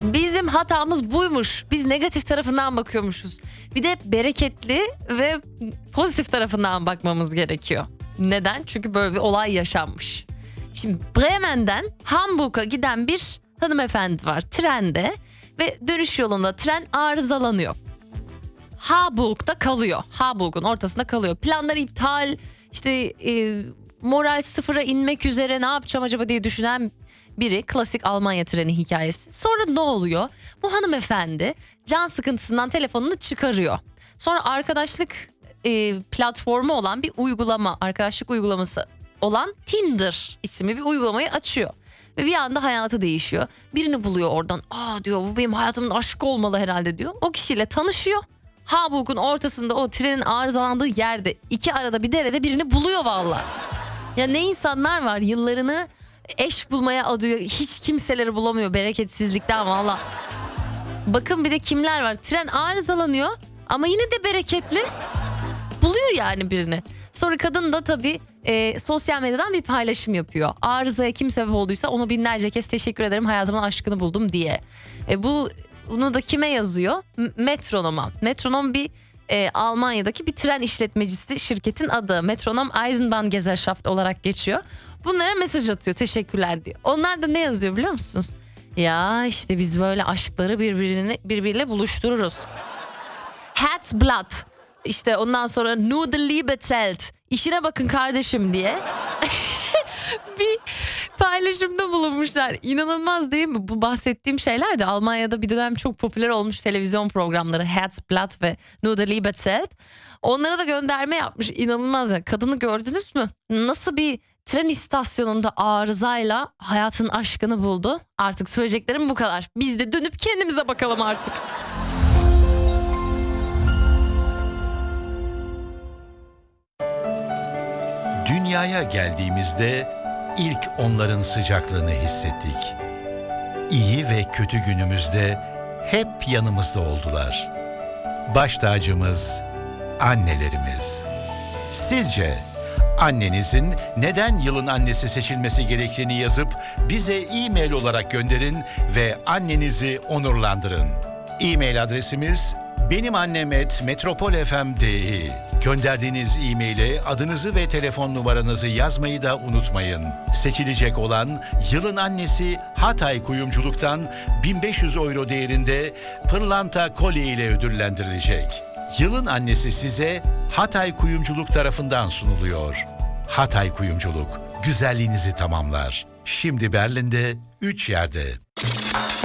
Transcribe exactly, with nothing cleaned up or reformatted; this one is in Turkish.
Bizim hatamız buymuş. Biz negatif tarafından bakıyormuşuz. Bir de bereketli ve pozitif tarafından bakmamız gerekiyor. Neden? Çünkü böyle bir olay yaşanmış. Şimdi Bremen'den Hamburg'a giden bir hanımefendi var trende ve dönüş yolunda tren arızalanıyor. Harburg'da kalıyor. Harburg'un ortasında kalıyor. Planları iptal, işte e, moral sıfıra inmek üzere, ne yapacağım acaba diye düşünen biri. Klasik Almanya treni hikayesi. Sonra ne oluyor? Bu hanımefendi can sıkıntısından telefonunu çıkarıyor. Sonra arkadaşlık e, platformu olan bir uygulama, arkadaşlık uygulaması olan Tinder isimli bir uygulamayı açıyor. Ve bir anda hayatı değişiyor. Birini buluyor oradan. Aa diyor, bu benim hayatımın aşkı olmalı herhalde diyor. O kişiyle tanışıyor. Harburg'un ortasında, o trenin arızalandığı yerde, iki arada bir derede birini buluyor valla. Ya ne insanlar var, yıllarını eş bulmaya adıyor. Hiç kimseleri bulamıyor bereketsizlikten valla. Bakın bir de kimler var. Tren arızalanıyor ama yine de bereketli. Buluyor yani birini. Sonra kadın da tabii e, sosyal medyadan bir paylaşım yapıyor. Arızaya kim sebep olduysa onu binlerce kez teşekkür ederim, hayatımın aşkını buldum diye. E, bu bunu da kime yazıyor? M- Metronom'a. Metronom bir e, Almanya'daki bir tren işletmecisi, şirketin adı. Metronom Eisenbahngesellschaft olarak geçiyor. Bunlara mesaj atıyor, teşekkürler diyor. Onlar da ne yazıyor biliyor musunuz? Ya işte biz böyle aşkları birbirini birbiriyle buluştururuz. Herzblatt. İşte ondan sonra Nur de Liebe zählt. İşine bakın kardeşim diye bir paylaşımda bulunmuşlar. İnanılmaz değil mi? Bu bahsettiğim şeyler de Almanya'da bir dönem çok popüler olmuş televizyon programları. Herzblatt ve Nur de Liebe zählt. Onlara da gönderme yapmış. İnanılmaz ya. Kadını gördünüz mü? Nasıl bir tren istasyonunda arızayla hayatın aşkını buldu. Artık söyleyeceklerim bu kadar. Biz de dönüp kendimize bakalım artık. Dünyaya geldiğimizde ilk onların sıcaklığını hissettik. İyi ve kötü günümüzde hep yanımızda oldular. Baş tacımız annelerimiz. Sizce annenizin neden yılın annesi seçilmesi gerektiğini yazıp bize e-mail olarak gönderin ve annenizi onurlandırın. E-mail adresimiz benimannem et metropolfm nokta de. Gönderdiğiniz e-maile adınızı ve telefon numaranızı yazmayı da unutmayın. Seçilecek olan yılın annesi Hatay Kuyumculuk'tan bin beş yüz euro değerinde pırlanta kolye ile ödüllendirilecek. Yılın annesi size Hatay Kuyumculuk tarafından sunuluyor. Hatay Kuyumculuk güzelliğinizi tamamlar. Şimdi Berlin'de üç yerde.